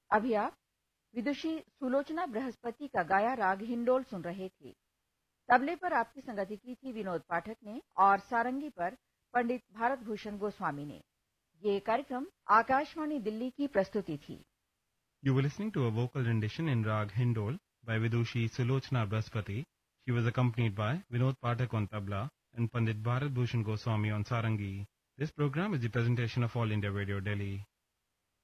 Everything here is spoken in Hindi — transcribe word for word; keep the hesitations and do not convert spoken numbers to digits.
अभी आप विदुषी सुलोचना बृहस्पति का गाया राग हिंडोल सुन रहे थे। तबले पर आपकी संगति की थी विनोद पाठक ने और सारंगी पर पंडित भारत भूषण गोस्वामी ने। ये कार्यक्रम आकाशवाणी दिल्ली की प्रस्तुति थी। You were listening to a vocal rendition in Rag Hindol by Vidushi Sulochana Brahaspati. She was accompanied by Vinod Pathak on tabla and Pandit Bharat Bhushan Goswami on sarangi. This program is the presentation of All India Radio Delhi.